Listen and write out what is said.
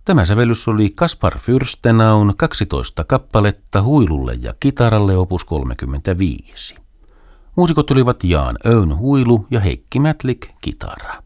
Tämä sävellys oli Kaspar Fürstenaun 12 kappaletta huilulle ja kitaralle opus 35. Muusikot olivat Jan Öön huilu ja Heikki Mätlik kitara.